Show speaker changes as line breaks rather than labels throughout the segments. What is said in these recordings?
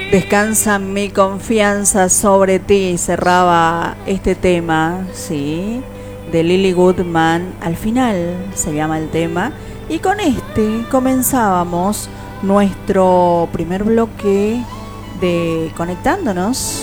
Descansa mi confianza sobre ti, cerraba este tema, sí, de Lily Goodman. Al final se llama el tema. Y con este comenzábamos nuestro primer bloque de Conectándonos.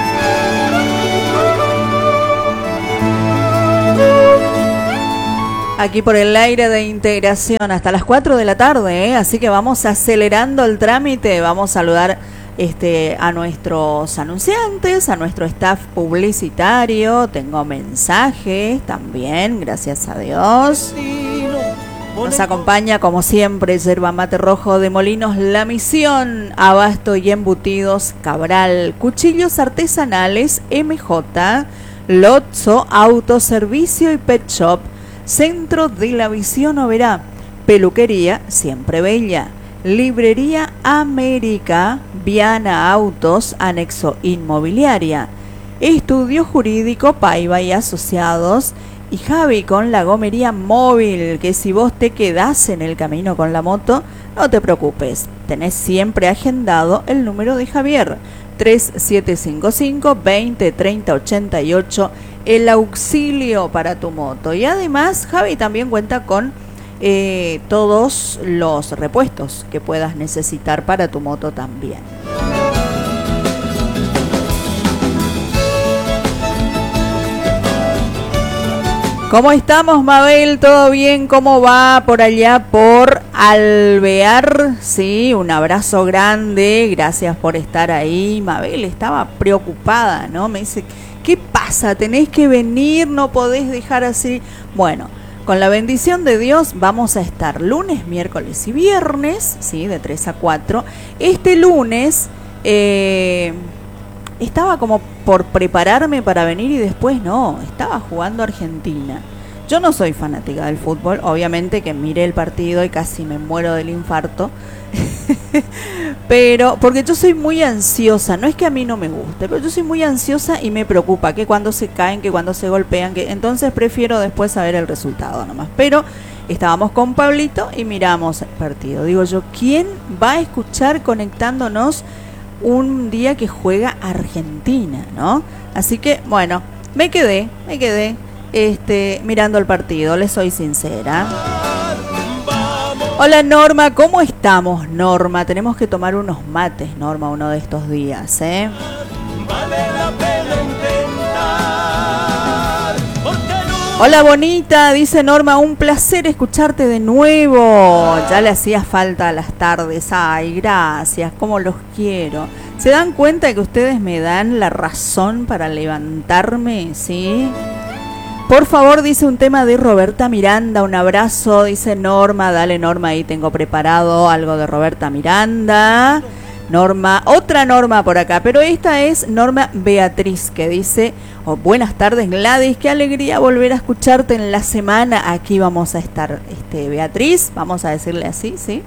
Aquí por el aire de integración hasta las 4 de la tarde, ¿eh? Así que vamos acelerando el trámite, vamos a saludar a nuestros anunciantes, a nuestro staff publicitario. Tengo mensajes también, gracias a Dios. Nos acompaña como siempre Yerba Mate Rojo de Molinos La Misión, Abasto y Embutidos Cabral, Cuchillos Artesanales MJ, Lotso Autoservicio y Pet Shop, Centro de la Visión Oberá, Peluquería Siempre Bella, Librería América, Viana Autos, Anexo Inmobiliaria, Estudio Jurídico Paiva y Asociados, y Javi con la gomería móvil, que si vos te quedás en el camino con la moto, no te preocupes, tenés siempre agendado el número de Javier, 3755 20 30 88, el auxilio para tu moto. Y además Javi también cuenta con todos los repuestos que puedas necesitar para tu moto también. ¿Cómo estamos, Mabel? ¿Todo bien? ¿Cómo va por allá por Alvear? Sí, un abrazo grande, gracias por estar ahí. Mabel estaba preocupada, ¿no? Me dice, ¿qué pasa? ¿Tenés que venir? ¿No podés dejar así? Bueno, con la bendición de Dios vamos a estar lunes, miércoles y viernes, ¿sí? De 3 a 4. Este lunes estaba como por prepararme para venir y después no, estaba jugando Argentina. Yo no soy fanática del fútbol, obviamente que miré el partido y casi me muero del infarto. Pero, porque yo soy muy ansiosa, no es que a mí no me guste, pero yo soy muy ansiosa y me preocupa que cuando se caen, que cuando se golpean, que entonces prefiero después saber el resultado nomás. Pero estábamos con Pablito y miramos el partido. Digo yo, ¿quién va a escuchar Conectándonos un día que juega Argentina, ¿no? Así que, bueno, me quedé mirando el partido, les soy sincera. Hola Norma, ¿cómo estamos, Norma? Tenemos que tomar unos mates, Norma, uno de estos días, ¿eh? Vale la pena intentar. Hola bonita, dice Norma, un placer escucharte de nuevo. Ya le hacía falta a las tardes. Ay, gracias, cómo los quiero. ¿Se dan cuenta que ustedes me dan la razón para levantarme? ¿Sí? Por favor, dice un tema de Roberta Miranda, un abrazo, dice Norma, dale Norma, ahí tengo preparado algo de Roberta Miranda. Norma, otra Norma por acá, pero esta es Norma Beatriz, que dice, buenas tardes Gladys, qué alegría volver a escucharte en la semana, aquí vamos a estar, Beatriz, vamos a decirle así, ¿sí?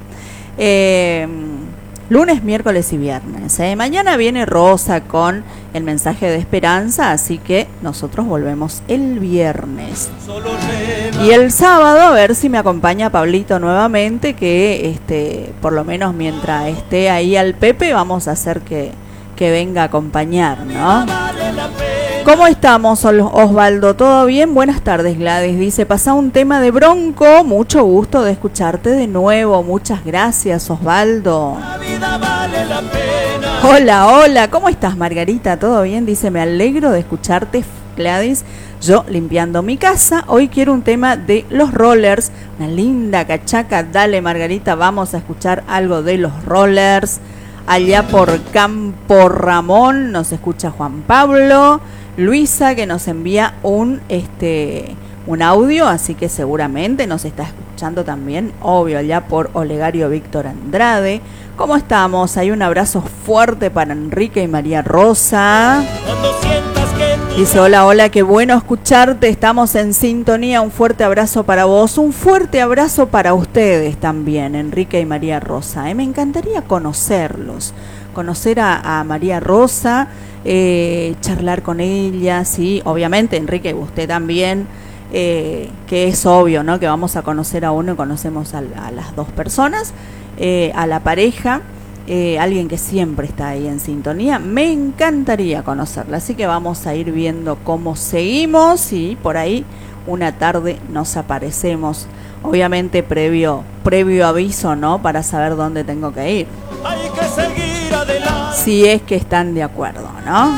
Lunes, miércoles y viernes. Mañana viene Rosa con el mensaje de esperanza, así que nosotros volvemos el viernes. Y el sábado, a ver si me acompaña Pablito nuevamente, que por lo menos mientras esté ahí al Pepe, vamos a hacer que venga a acompañar, ¿no? ¿Cómo estamos, Osvaldo? ¿Todo bien? Buenas tardes, Gladys. Dice, pasa un tema de Bronco. Mucho gusto de escucharte de nuevo. Muchas gracias, Osvaldo. La vida vale la pena. Hola, hola. ¿Cómo estás, Margarita? ¿Todo bien? Dice, me alegro de escucharte, Gladys. Yo limpiando mi casa. Hoy quiero un tema de los Rollers. Una linda cachaca. Dale, Margarita, vamos a escuchar algo de los Rollers. Allá por Campo Ramón nos escucha Juan Pablo. Luisa, que nos envía un audio, así que seguramente nos está escuchando también, obvio, allá por Olegario Víctor Andrade. ¿Cómo estamos? Hay un abrazo fuerte para Enrique y María Rosa. Dice, hola, hola, qué bueno escucharte, estamos en sintonía, un fuerte abrazo para vos, un fuerte abrazo para ustedes también, Enrique y María Rosa. Me encantaría conocerlos, conocer a María Rosa, charlar con ella, sí, obviamente, Enrique, usted también, que es obvio, ¿no? Que vamos a conocer a uno y conocemos a las dos personas, a la pareja. alguien que siempre está ahí en sintonía. Me encantaría conocerla, así que vamos a ir viendo cómo seguimos y por ahí una tarde nos aparecemos, obviamente previo aviso, ¿no? Para saber dónde tengo que ir.
Hay que seguir adelante.
Si es que están de acuerdo, ¿no?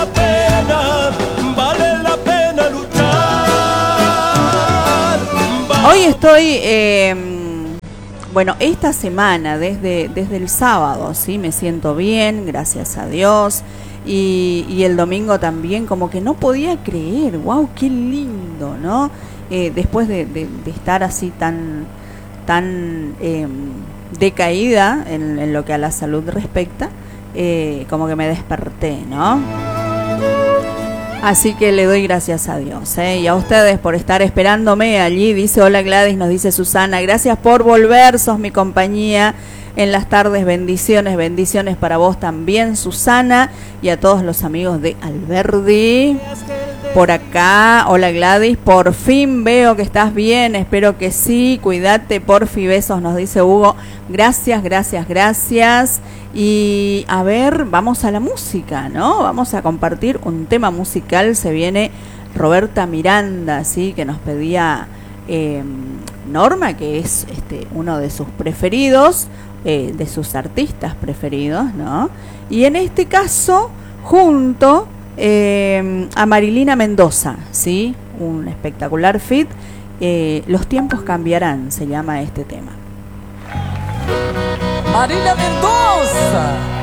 Vale la pena luchar.
Hoy estoy, bueno, esta semana, desde el sábado, ¿sí? Me siento bien, gracias a Dios. Y el domingo también, como que no podía creer, wow, qué lindo, ¿no? Después de estar así tan decaída en lo que a la salud respecta, como que me desperté, ¿no? Así que le doy gracias a Dios, y a ustedes por estar esperándome allí. Dice, hola Gladys, nos dice Susana, gracias por volver, sos mi compañía en las tardes, bendiciones para vos también, Susana, y a todos los amigos de Alberdi. Por acá, hola Gladys, por fin veo que estás bien, espero que sí, cuídate, porfi, besos, nos dice Hugo. Gracias. Y a ver, vamos a la música, ¿no? Vamos a compartir un tema musical, se viene Roberta Miranda, ¿sí? Que nos pedía Norma, que es uno de sus preferidos, de sus artistas preferidos, ¿no? Y en este caso, junto a Marilina Mendoza, ¿sí? Un espectacular feat. Los tiempos cambiarán, se llama este tema.
Marília Mendonça.